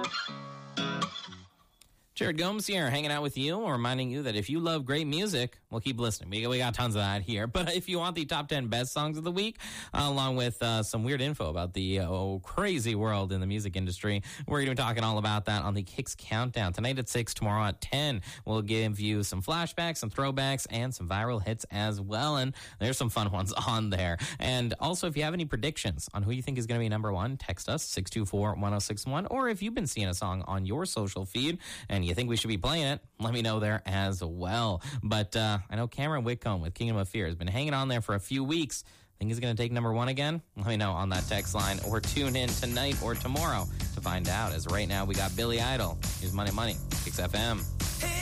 Jared Gomes here, hanging out with you, reminding you that if you love great music, well, keep listening. We got tons of that here. But if you want the top 10 best songs of the week, along with some weird info about the crazy world in the music industry, we're going to be talking all about that on the Kicks Countdown. Tonight at 6, tomorrow at 10, we'll give you some flashbacks, some throwbacks, and some viral hits as well. And there's some fun ones on there. And also, if you have any predictions on who you think is going to be number one, text us, 624-1061. Or if you've been seeing a song on your social feed and you think we should be playing it, let me know there as well. But I know Cameron Whitcomb with Kingdom of Fear has been hanging on there for a few weeks. Think he's going to take number one again? Let me know on that text line, or tune in tonight or tomorrow to find out. As right now, we got Billy Idol. Here's Money Money, Kicks FM.